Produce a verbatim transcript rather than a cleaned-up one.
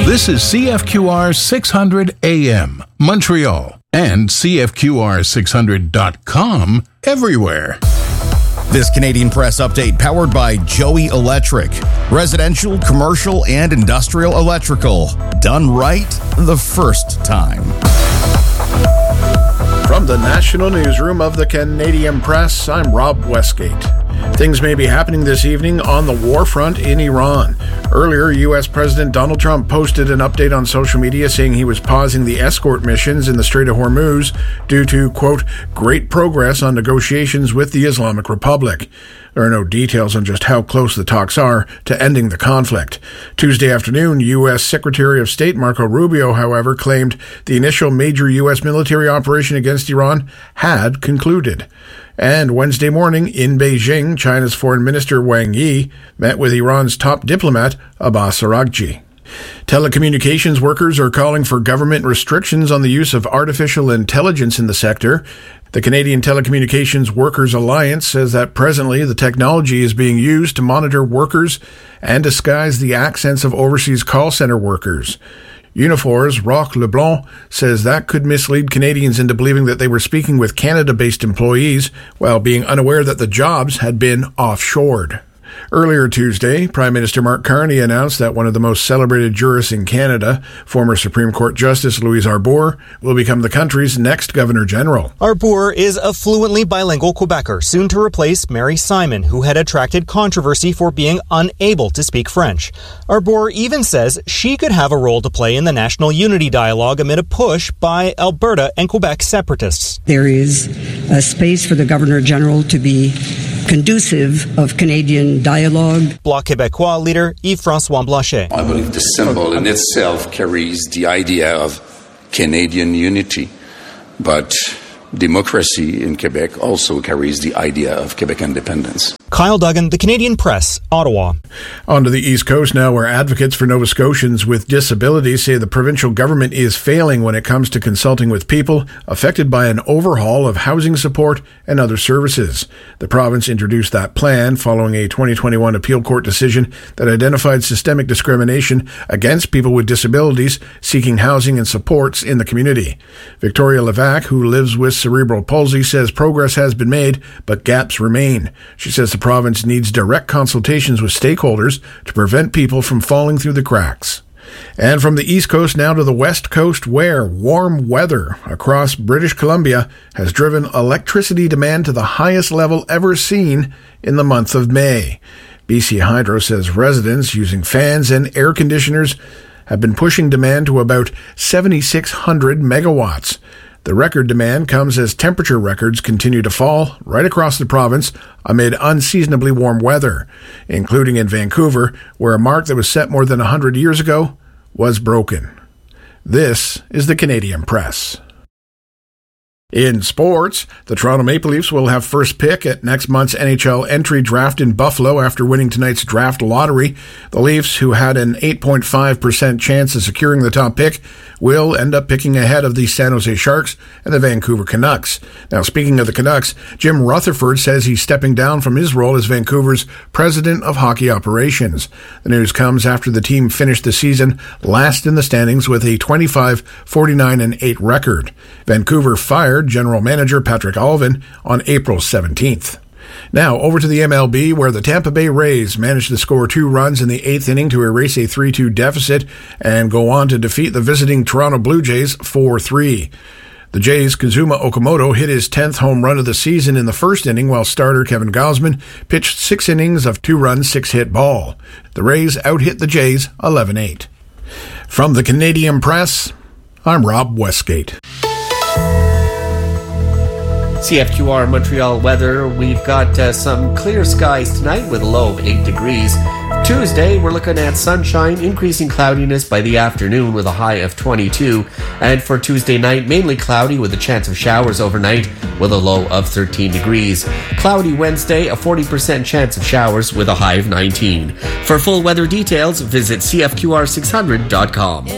This is C F Q R six hundred A M, Montreal, and C F Q R six hundred dot com everywhere. This Canadian Press update powered by Joey Electric. Residential, commercial, and industrial electrical. Done right the first time. From the National Newsroom of the Canadian Press, I'm Rob Westgate. Things may be happening this evening on the war front in Iran. Earlier, U S President Donald Trump posted an update on social media saying he was pausing the escort missions in the Strait of Hormuz due to, quote, great progress on negotiations with the Islamic Republic. There are no details on just how close the talks are to ending the conflict. Tuesday afternoon, U S Secretary of State Marco Rubio, however, claimed the initial major U S military operation against Iran had concluded. And Wednesday morning in Beijing, China's Foreign Minister Wang Yi met with Iran's top diplomat Abbas Araghchi. Telecommunications workers are calling for government restrictions on the use of artificial intelligence in the sector. The Canadian Telecommunications Workers Alliance says that presently the technology is being used to monitor workers and disguise the accents of overseas call center workers. Unifor's Roch Leblanc says that could mislead Canadians into believing that they were speaking with Canada-based employees while being unaware that the jobs had been offshored. Earlier Tuesday, Prime Minister Mark Carney announced that one of the most celebrated jurists in Canada, former Supreme Court Justice Louise Arbour, will become the country's next Governor-General. Arbour is a fluently bilingual Quebecer, soon to replace Mary Simon, who had attracted controversy for being unable to speak French. Arbour even says she could have a role to play in the national unity dialogue amid a push by Alberta and Quebec separatists. There is a space for the Governor-General to be conducive of Canadian dialogue. Bloc Québécois leader Yves-François Blanchet. I believe the symbol in itself carries the idea of Canadian unity, but democracy in Quebec also carries the idea of Quebec independence. Kyle Duggan, The Canadian Press, Ottawa. On to the East Coast now, where advocates for Nova Scotians with disabilities say the provincial government is failing when it comes to consulting with people affected by an overhaul of housing support and other services. The province introduced that plan following a twenty twenty-one appeal court decision that identified systemic discrimination against people with disabilities seeking housing and supports in the community. Victoria Levac, who lives with cerebral palsy, says progress has been made, but gaps remain. She says the province needs direct consultations with stakeholders to prevent people from falling through the cracks. And from the East Coast now to the West Coast, where warm weather across British Columbia has driven electricity demand to the highest level ever seen in the month of May. B C Hydro says residents using fans and air conditioners have been pushing demand to about seventy-six hundred megawatts. The record demand comes as temperature records continue to fall right across the province amid unseasonably warm weather, including in Vancouver, where a mark that was set more than one hundred years ago was broken. This is the Canadian Press. In sports, the Toronto Maple Leafs will have first pick at next month's N H L entry draft in Buffalo after winning tonight's draft lottery. The Leafs, who had an eight point five percent chance of securing the top pick, will end up picking ahead of the San Jose Sharks and the Vancouver Canucks. Now, speaking of the Canucks, Jim Rutherford says he's stepping down from his role as Vancouver's president of hockey operations. The news comes after the team finished the season last in the standings with a twenty-five, forty-nine, and eight record. Vancouver fired general manager Patrick Alvin on April seventeenth. Now, over to the M L B, where the Tampa Bay Rays managed to score two runs in the eighth inning to erase a three two deficit and go on to defeat the visiting Toronto Blue Jays four three. The Jays' Kazuma Okamoto hit his tenth home run of the season in the first inning, while starter Kevin Gausman pitched six innings of two-run, six-hit ball. The Rays out-hit the Jays eleven eight. From the Canadian Press, I'm Rob Westgate. C F Q R Montreal weather. We've got uh, some clear skies tonight with a low of eight degrees. Tuesday, we're looking at sunshine, increasing cloudiness by the afternoon with a high of twenty-two. And for Tuesday night, mainly cloudy with a chance of showers overnight with a low of thirteen degrees. Cloudy Wednesday, a forty percent chance of showers with a high of nineteen. For full weather details, visit C F Q R six hundred dot com.